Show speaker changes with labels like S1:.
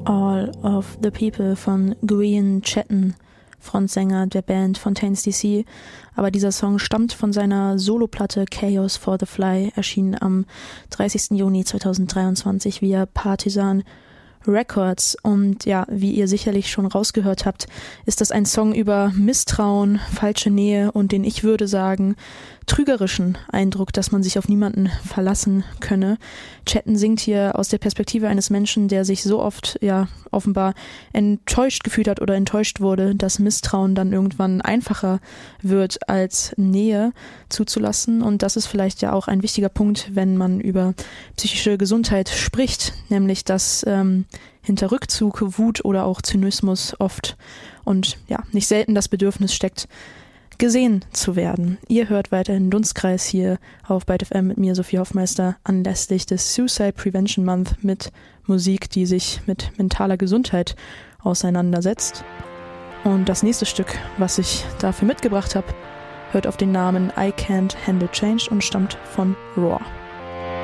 S1: All of the People von Grian Chetton, Frontsänger der Band Fontaines DC. Aber dieser Song stammt von seiner Soloplatte Chaos for the Fly, erschienen am 30. Juni 2023 via Partisan Records. Und ja, wie ihr sicherlich schon rausgehört habt, ist das ein Song über Misstrauen, falsche Nähe und den, ich würde sagen, trügerischen Eindruck, dass man sich auf niemanden verlassen könne. Chetton singt hier aus der Perspektive eines Menschen, der sich so oft ja offenbar enttäuscht gefühlt hat oder enttäuscht wurde, dass Misstrauen dann irgendwann einfacher wird, als Nähe zuzulassen. Und das ist vielleicht ja auch ein wichtiger Punkt, wenn man über psychische Gesundheit spricht, nämlich dass hinter Rückzug, Wut oder auch Zynismus oft und ja nicht selten das Bedürfnis steckt, gesehen zu werden. Ihr hört weiterhin Dunstkreis hier auf Byte FM mit mir, Sophie Hoffmeister, anlässlich des Suicide Prevention Month mit Musik, die sich mit mentaler Gesundheit auseinandersetzt. Und das nächste Stück, was ich dafür mitgebracht habe, hört auf den Namen I Can't Handle Change und stammt von Raw.